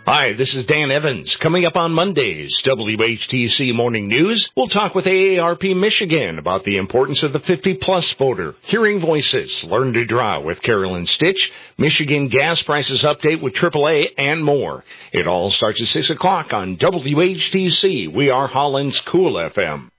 Hi, this is Dan Evans. Coming up on Monday's WHTC Morning News, we'll talk with AARP Michigan about the importance of the 50-plus voter. Hearing Voices, Learn to Draw with Carolyn Stitch, Michigan gas prices update with AAA, and more. It all starts at 6 o'clock on WHTC. We are Holland's Cool FM.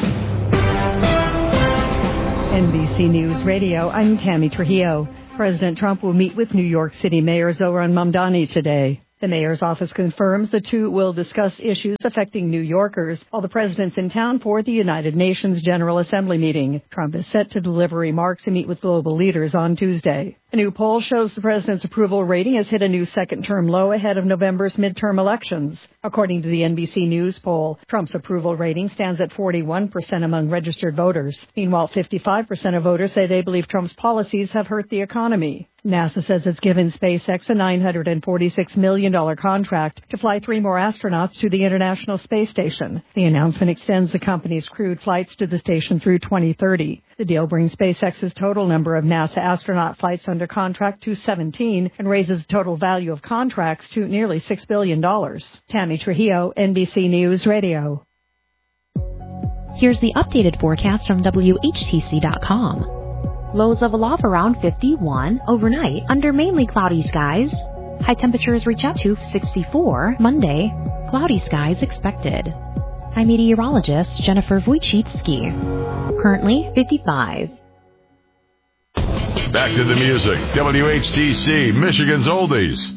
NBC News Radio, I'm Tammy Trujillo. President Trump will meet with New York City Mayor Zohran Mamdani today. The mayor's office confirms the two will discuss issues affecting New Yorkers while the president's in town for the United Nations General Assembly meeting. Trump is set to deliver remarks and meet with global leaders on Tuesday. A new poll shows the president's approval rating has hit a new second-term low ahead of November's midterm elections. According to the NBC News poll, Trump's approval rating stands at 41% among registered voters. Meanwhile, 55% of voters say they believe Trump's policies have hurt the economy. NASA says it's given SpaceX a $946 million contract to fly 3 more astronauts to the International Space Station. The announcement extends the company's crewed flights to the station through 2030. The deal brings SpaceX's total number of NASA astronaut flights under contract to 17 and raises the total value of contracts to nearly $6 billion. Tammy Trujillo, NBC News Radio. Here's the updated forecast from WHTC.com. Lows level off around 51 overnight under mainly cloudy skies. High temperatures reach up to 64 Monday. Cloudy skies expected. I'm meteorologist Jennifer Wojcicki. Currently 55. Back to the music. WHTC, Michigan's Oldies.